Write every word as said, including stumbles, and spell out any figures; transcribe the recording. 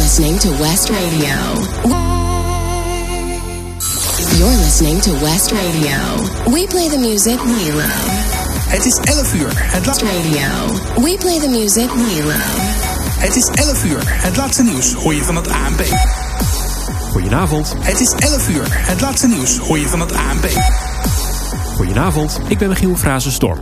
listening to West Radio. You're listening to West Radio. We play the music we love. Het is elf uur. Het West Radio. We play the music we love. Het is elf uur. Het laatste nieuws hoor je van het A N P. Goedenavond. Het is elf uur. Het laatste nieuws hoor je van het A N P. Goedenavond, ik ben Michiel Frazenstorm.